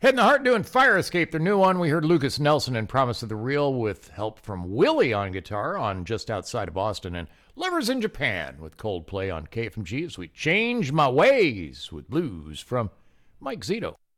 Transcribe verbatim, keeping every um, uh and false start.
Head in the Heart doing Fire Escape, their new one. We heard Lucas Nelson and Promise of the Real with help from Willie on guitar on Just Outside of Boston, and Lovers in Japan with Coldplay on K F M G as we change my ways with blues from Mike Zito.